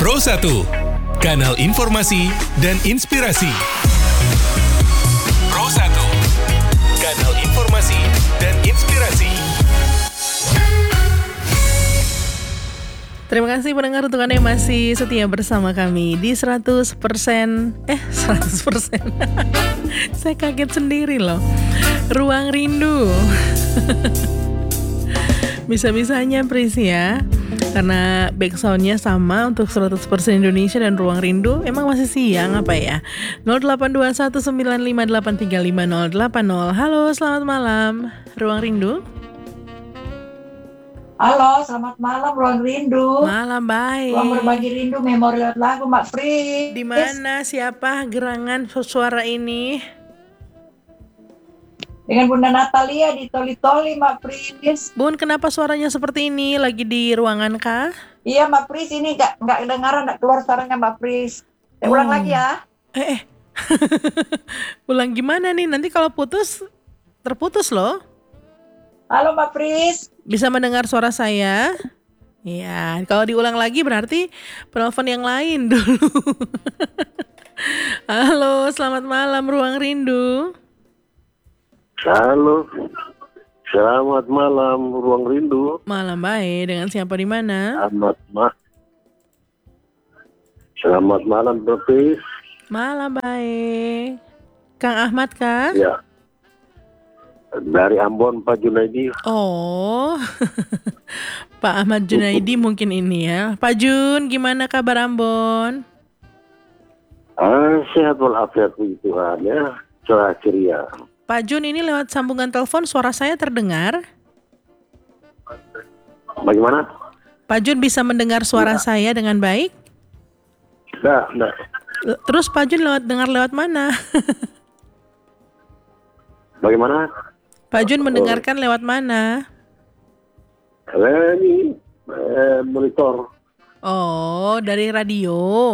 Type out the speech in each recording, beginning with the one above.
Pro 1, kanal informasi dan inspirasi. Pro 1, kanal informasi dan inspirasi. Terima kasih pendengar untuk Anda yang masih setia bersama kami di 100%. Saya kaget sendiri loh. Ruang Rindu. Bisa-bisanya Pris ya. Karena backsoundnya sama untuk 100% Indonesia dan Ruang Rindu. Emang masih siang apa ya? 082195835080. Halo, selamat malam Ruang Rindu. Halo, selamat malam Ruang Rindu. Malam baik. Ruang berbagi rindu, memori lewat lagu, Mbak Pris. Di mana siapa gerangan suara ini? Dengan Bunda Natalia di Toli-Toli, Mbak Pris. Bun, kenapa suaranya seperti ini? Lagi di ruangan kah? Iya, Mbak Pris, ini nggak kedengaran, nggak keluar suaranya Mbak Pris. Ulang lagi ya. Ulang gimana nih? Nanti kalau putus, terputus loh. Halo Mbak Pris. Bisa mendengar suara saya? Ya, kalau diulang lagi berarti penelpon yang lain dulu. Halo, selamat malam Ruang Rindu. Halo, selamat malam Ruang Rindu. Malam baik, dengan siapa di mana? Selamat malam Pris. Malam baik. Kang Ahmad kah? Ya. Dari Ambon Pak Junaidi. Oh, Pak Ahmad Junaidi mungkin ini ya. Pak Jun, gimana kabar Ambon? Sehat walafiat puji Tuhan ya, cerah ceria. Pak Jun, ini lewat sambungan telepon suara saya terdengar? Bagaimana? Pak Jun bisa mendengar suara saya dengan baik? Enggak. Terus Pak Jun dengar lewat mana? Bagaimana? Pak Jun mendengarkan lewat mana? Ini monitor. Oh, dari radio.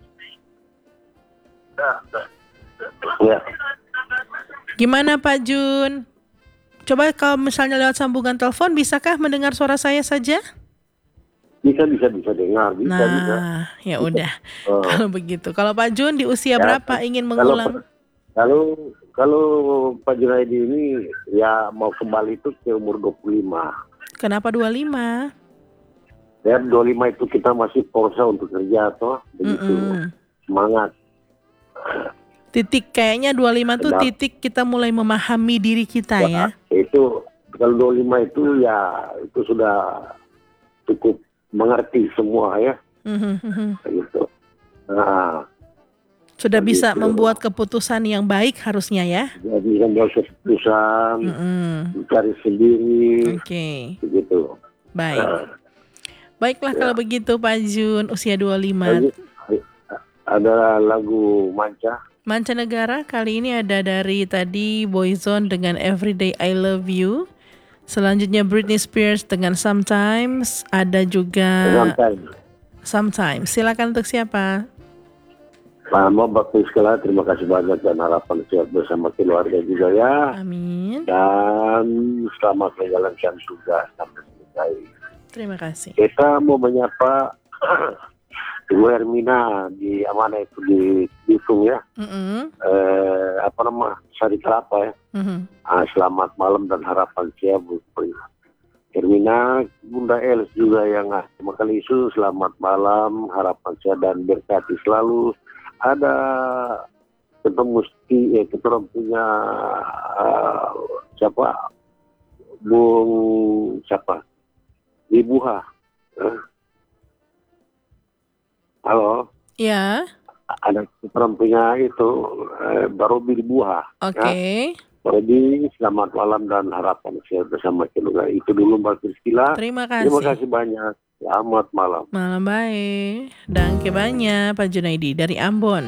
Ya. Gimana Pak Jun? Coba kalau misalnya lewat sambungan telepon, bisakah mendengar suara saya saja? Bisa dengar. Bisa. Ya udah. Kalau begitu. Kalau Pak Jun di usia berapa ingin mengulang? Kalau Pak Junaidi ini ya mau kembali itu ke umur 25. Kenapa 25? Ya 25 itu kita masih porsa untuk kerja toh, begitu. Semangat. Titik kayaknya 25 tuh titik kita mulai memahami diri kita ya. Itu kalau 25 itu ya itu sudah cukup mengerti semua ya. Gitu. Nah, sudah bisa membuat keputusan yang baik harusnya ya. Jadi membuat keputusan, mencari sendiri. Oke. Begitu. Baik. Baiklah kalau begitu Pak Jun, usia 25. Ada lagu Mancanegara kali ini ada dari tadi Boyzone dengan Everyday I Love You. Selanjutnya Britney Spears dengan Sometimes. Ada juga Sometimes. Silakan untuk siapa? Mbak Priskela, terima kasih banyak dan harapan sehat bersama keluarga juga ya. Amin. Dan selamat menjalankan tugas sampai selesai. Terima kasih. Kita mau menyapa Ibu Hermina di Amanah itu di Bitung ya. Sari Kelapa ya. Selamat malam dan harapan sehat Bu Hermina. Bunda Els juga yang terima kasih isu. Selamat malam, harapan sehat dan berkati selalu. Ada kita punya Ibu Ha. Halo. Ya. Ada punya itu Barobi Ibu Ha. Oke. Barobi, selamat malam dan harapan sehat bersama keluarga. Itu dulu Mbak Priscila. Terima kasih. Terima kasih banyak. Selamat malam. Malam baik. Dangke banyak Pak Junaidi dari Ambon.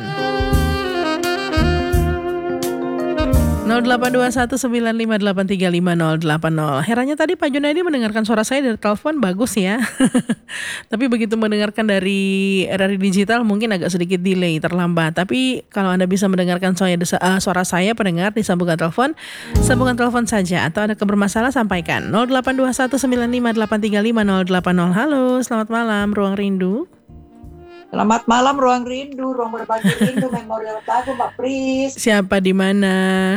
082195835080. Herannya tadi Pak Junaidi mendengarkan suara saya dari telepon bagus ya. Tapi begitu mendengarkan dari digital mungkin agak sedikit delay, terlambat. Tapi kalau Anda bisa mendengarkan suara saya pendengar di sambungan telepon saja atau ada kebermasalah sampaikan. 082195835080. Halo, selamat malam Ruang Rindu. Selamat malam Ruang Rindu, Ruang Berbagi Rindu, Memorial Lagu Mbak Pris. Siapa di mana?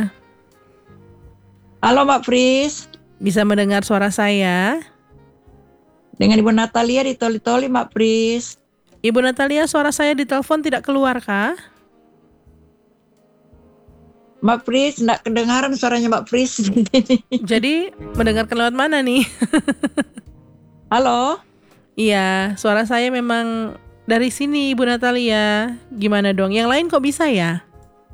Halo Mbak Pris, Bisa mendengar suara saya? dengan Ibu Natalia di Toli-Toli Mbak Pris. Ibu Natalia, suara saya di telepon tidak keluar kah? Mbak Pris, enggak kedengaran suaranya Mbak Pris. Jadi mendengarkan lewat mana nih? Halo, Iya, suara saya memang dari sini Ibu Natalia. Gimana dong? Yang lain kok bisa ya?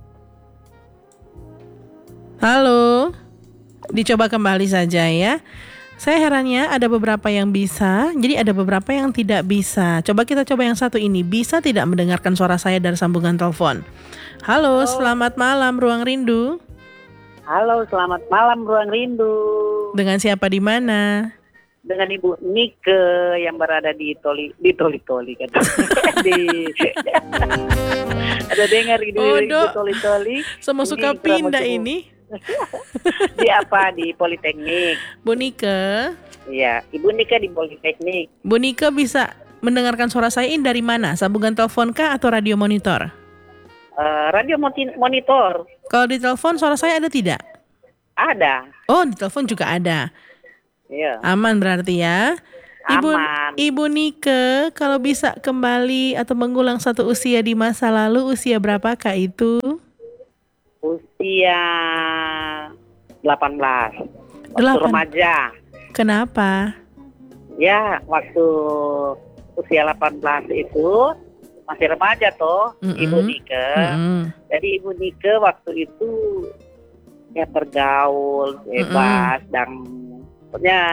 Halo? Dicoba kembali saja ya. Saya herannya ada beberapa yang bisa, jadi ada beberapa yang tidak bisa. Coba kita coba yang satu ini. Bisa tidak mendengarkan suara saya dari sambungan telepon? Halo, selamat malam Ruang Rindu. Halo, selamat malam Ruang Rindu. Dengan siapa di mana? Dengan Ibu Nike yang berada di Toli kan. di ada dengar di Dok. Toli-Toli. Semua suka Ini pindah drama ini. Di apa? Di Politeknik. Bu Nike. Iya, Ibu Nike di Politeknik. Bu Nike bisa mendengarkan suara saya ini dari mana? Sambungan telepon kah atau radio monitor? Radio monitor Kalau di telepon suara saya ada tidak? ada. Oh, di telepon juga ada. Iya. Aman berarti ya. Aman. Ibu Nike, kalau bisa kembali atau mengulang satu usia di masa lalu, usia berapakah itu? Usia 18. Waktu 8. remaja. Kenapa? Ya, waktu usia 18 itu masih remaja toh, Ibu Nike. Jadi Ibu Nike waktu itu ya bergaul, bebas, dan pokoknya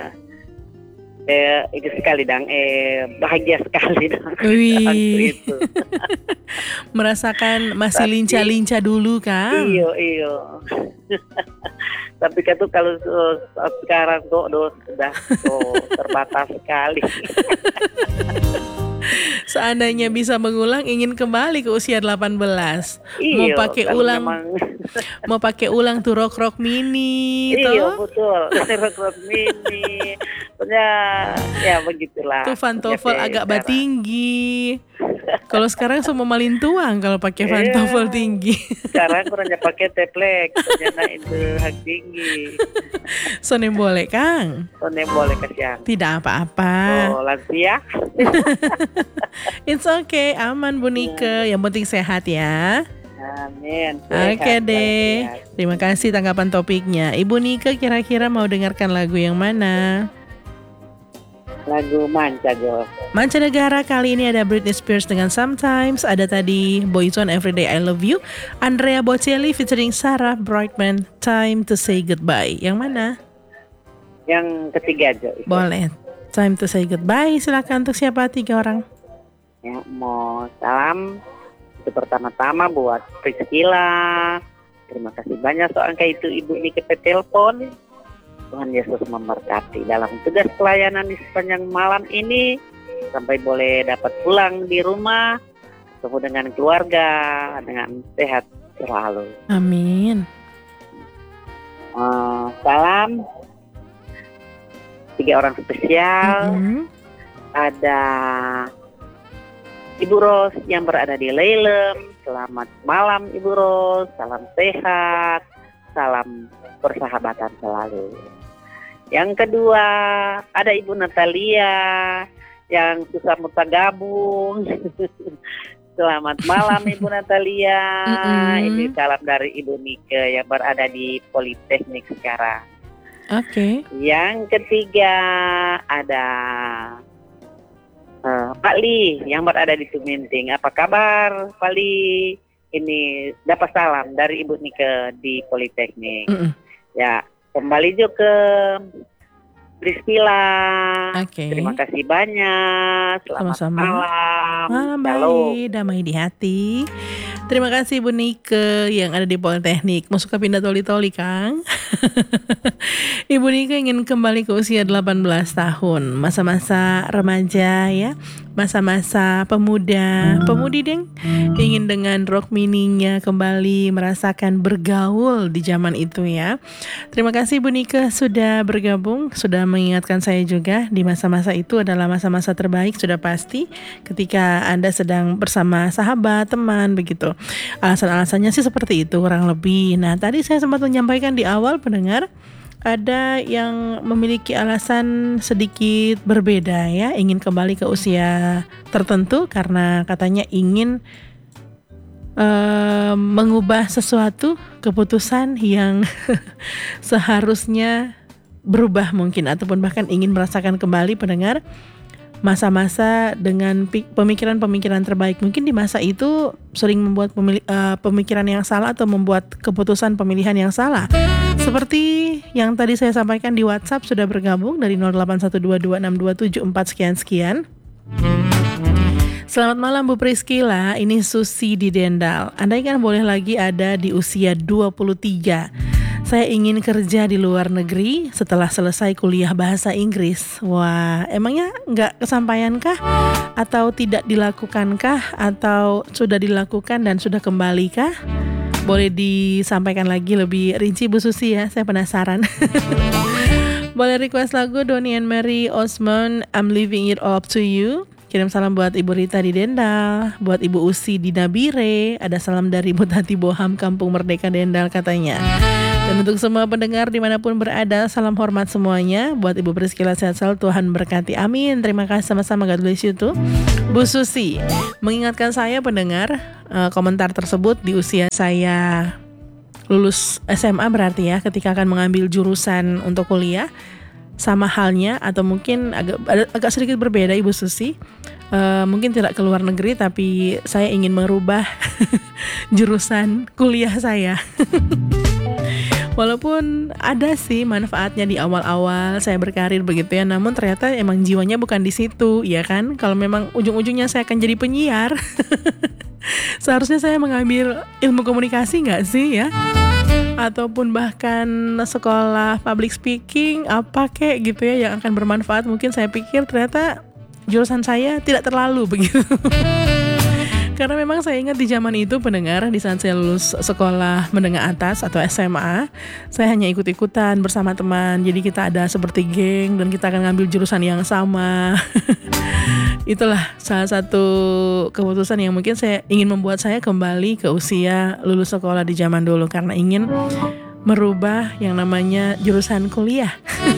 itu sekali dang, bahagia sekali dang. Wih. Waktu itu. Merasakan masih Tapi- lincah-lincah dulu kan? Iyo. Tapi kan tuh kalau sekarang tuh sudah terbatas sekali. Seandainya bisa mengulang, ingin kembali ke usia 18. Mau Iyo, pakai kan ulang, memang- mau pakai ulang tuh rok-rok mini Iya tuh. betul, rok mini, punya ya begitulah. Tuh pantofel Jadi agak sekarang- tinggi. Kalau sekarang semua malin tuang kalau pakai pantofel Iya. tinggi. Sekarang kurangnya pakai teplek, ternyata itu hak tinggi. Soalnya boleh Kang. Soalnya boleh kasihan. Tidak apa-apa. Oh lansia, It's okay, aman Bu Nike. Yang penting sehat ya. amin. Oke Sehat, deh. sehat. Terima kasih tanggapan topiknya. Ibu Nike kira-kira mau dengarkan lagu yang mana? Lagu manca Jo. Mancanegara kali ini ada Britney Spears dengan Sometimes, ada tadi Boyzone Everyday I Love You, Andrea Bocelli featuring Sarah Brightman, Time to Say Goodbye. Yang mana? Yang ketiga Jo. itu. Boleh. Time to Say Goodbye. Silakan untuk siapa? 3 orang. Ya, mau salam itu pertama-tama buat Priscilla. Terima kasih banyak soalnya itu Ibu Nike telepon. Tuhan Yesus memberkati dalam tugas pelayanan di sepanjang malam ini sampai boleh dapat pulang di rumah ketemu dengan keluarga dengan sehat selalu. Amin. Salam 3 orang spesial. Mhm. Ada Ibu Ros yang berada di Leilem. Selamat malam Ibu Ros, salam sehat, salam persahabatan selalu. Yang kedua ada Ibu Natalia yang susah muta gabung. Selamat malam Ibu Natalia. Ini salam dari Ibu Nike yang berada di Politeknik sekarang. Oke. Yang ketiga ada Pak Li yang berada di Tuminting. Apa kabar Pak Li? Ini dapat salam dari Ibu Nike di Politeknik. Ya, kembali juga ke Priscilla. Oke. Terima kasih banyak. Selamat Sama-sama. malam. Malam Shalom. baik, damai di hati. Terima kasih Bu Nike yang ada di Politeknik. Mau suka pindah toli-toli, Kang? Ibu Nike ingin kembali ke usia 18 tahun, masa-masa remaja ya, masa-masa pemuda, pemudi deng, ingin dengan rok mininya kembali merasakan bergaul di zaman itu ya. Terima kasih Bu Nike sudah bergabung, sudah mengingatkan saya juga di masa-masa itu adalah masa-masa terbaik sudah pasti ketika Anda sedang bersama sahabat, teman begitu. Alasan-alasannya sih seperti itu kurang lebih. Nah, tadi saya sempat menyampaikan di awal pendengar, ada yang memiliki alasan sedikit berbeda ya, ingin kembali ke usia tertentu karena katanya ingin mengubah sesuatu, keputusan yang seharusnya berubah mungkin, ataupun bahkan ingin merasakan kembali pendengar masa-masa dengan pemikiran-pemikiran terbaik. Mungkin di masa itu sering membuat pemikiran yang salah atau membuat keputusan pemilihan yang salah. Seperti yang tadi saya sampaikan di WhatsApp, sudah bergabung dari 0812262744 sekian. Selamat malam Bu Priscila, ini Susi di Dendal. Andai kan boleh lagi ada di usia 23. Saya ingin kerja di luar negeri setelah selesai kuliah bahasa Inggris. Wah, emangnya nggak kesampaiankah? Atau tidak dilakukkankah? Atau sudah dilakukan dan sudah kembalikah? Boleh disampaikan lagi lebih rinci Bu Susi ya, saya penasaran. Boleh request lagu Donny and Mary Osmond, I'm Leaving It Up To You. Kirim salam buat Ibu Rita di Dendal, buat Ibu Usi di Nabire, ada salam dari Ibu Tati Boham Kampung Merdeka Dendal katanya. Dan untuk semua pendengar dimanapun berada, salam hormat semuanya. Buat Ibu Priscila sehat selalu, Tuhan berkati, amin. Terima kasih sama-sama, God bless you too. Bu Susi mengingatkan saya pendengar, komentar tersebut di usia saya lulus SMA berarti ya, ketika akan mengambil jurusan untuk kuliah. Sama halnya atau mungkin agak sedikit berbeda Ibu Susi, mungkin tidak ke luar negeri tapi saya ingin merubah jurusan kuliah saya. Walaupun ada sih manfaatnya di awal-awal saya berkarir begitu ya, namun ternyata emang jiwanya bukan di situ, ya kan? Kalau memang ujung-ujungnya saya akan jadi penyiar, seharusnya saya mengambil ilmu komunikasi nggak sih ya? Ataupun bahkan sekolah public speaking apa kek gitu ya yang akan bermanfaat. Mungkin saya pikir ternyata jurusan saya tidak terlalu begitu. Karena memang saya ingat di zaman itu pendengar, di saat saya lulus sekolah menengah atas atau SMA, saya hanya ikut-ikutan bersama teman. Jadi kita ada seperti geng dan kita akan ngambil jurusan yang sama. Itulah salah satu keputusan yang mungkin saya ingin membuat saya kembali ke usia lulus sekolah di zaman dulu, karena ingin merubah yang namanya jurusan kuliah.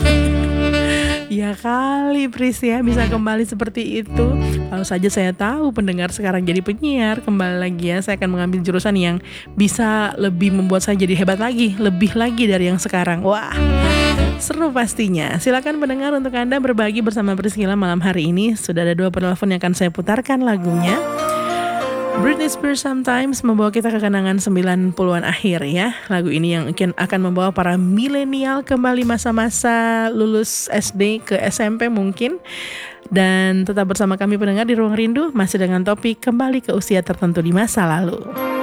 Ya kali Pris ya, bisa kembali seperti itu. Kalau saja saya tahu pendengar sekarang jadi penyiar, kembali lagi ya, saya akan mengambil jurusan yang bisa lebih membuat saya jadi hebat lagi, lebih lagi dari yang sekarang. Wah, seru pastinya. Silakan pendengar untuk Anda berbagi bersama Priscila malam hari ini. Sudah ada 2 penelpon yang akan saya putarkan lagunya. Britney Spears Sometimes membawa kita ke kenangan 90-an akhir ya. Lagu ini yang akan membawa para milenial kembali masa-masa lulus SD ke SMP mungkin. Dan tetap bersama kami pendengar di Ruang Rindu, masih dengan topik kembali ke usia tertentu di masa lalu.